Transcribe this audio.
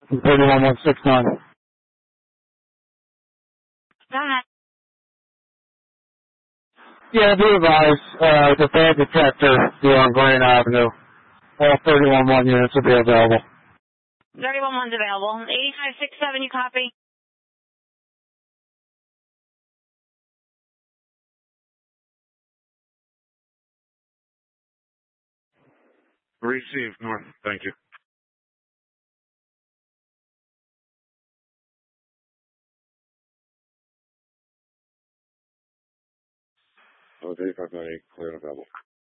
31169. Go ahead. Yeah, be advised, the bad detector here on Grand Avenue. All 311 units will be available. 311's available. 8567, you copy? Received, North. Thank you. Oh, 8598, clear and available.